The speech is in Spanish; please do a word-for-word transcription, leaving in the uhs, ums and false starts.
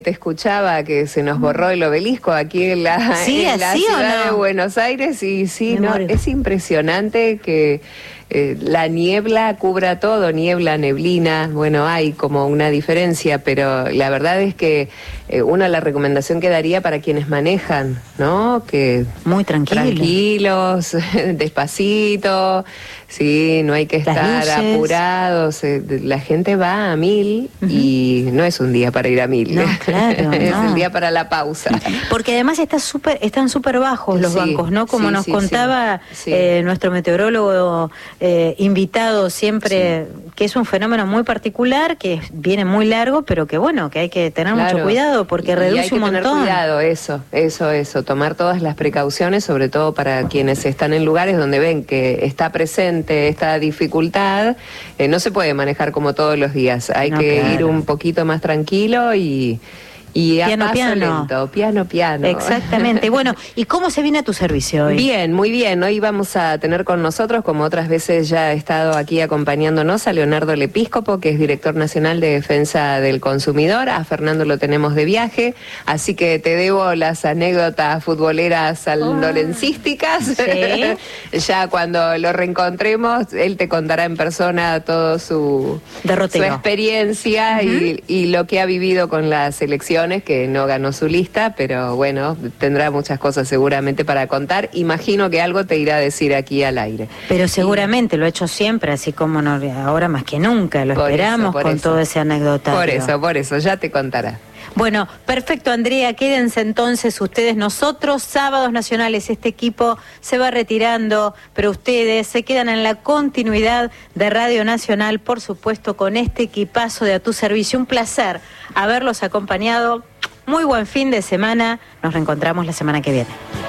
Te escuchaba que se nos borró el obelisco aquí en la, ¿Sí, en la ¿sí ciudad o no? de Buenos Aires y sí, no, muero. es impresionante que eh, la niebla cubra todo, niebla, neblina, bueno, hay como una diferencia, pero la verdad es que eh, una la recomendación que daría para quienes manejan, ¿no? Que muy tranquilo. tranquilos, despacito, sí, no hay que Las estar luces. apurados, eh, la gente va a mil uh-huh. y no es un día para ir a mil. No, claro, es no. el día para la pausa. Porque además está super, están súper bajos los sí, bancos, ¿no? Como sí, nos sí, contaba sí. Eh, nuestro meteorólogo eh, invitado siempre, sí. que es un fenómeno muy particular, que viene muy largo, pero que bueno, que hay que tener claro. mucho cuidado porque y reduce hay que un montón. Tener cuidado, eso, eso, eso, tomar todas las precauciones, sobre todo para quienes están en lugares donde ven que está presente esta dificultad, eh, no se puede manejar como todos los días, hay no, que claro. ir un poquito más tranquilo y... Y a piano, paso piano. lento, piano, piano. Exactamente. Bueno, ¿y cómo se viene a tu servicio hoy? Bien, muy bien. Hoy vamos a tener con nosotros, como otras veces ya ha estado aquí acompañándonos, a Leonardo Lepíscopo, que es director nacional de Defensa del Consumidor. A Fernando lo tenemos de viaje, así que te debo las anécdotas futboleras saldolencísticas. Sí. Ya cuando lo reencontremos, él te contará en persona todo su, su experiencia uh-huh. y, y lo que ha vivido con la selección, que no ganó su lista, pero bueno, tendrá muchas cosas seguramente para contar. Imagino que algo te irá a decir aquí al aire. Pero seguramente y... lo ha hecho siempre, así como no, ahora más que nunca, lo por esperamos eso, con eso. Todo ese anecdotario. Por eso, por eso, ya te contará. Bueno, perfecto, Andrea, quédense entonces ustedes, nosotros, Sábados Nacionales, este equipo se va retirando, pero ustedes se quedan en la continuidad de Radio Nacional, por supuesto, con este equipazo de A Tu Servicio. Un placer haberlos acompañado, muy buen fin de semana, nos reencontramos la semana que viene.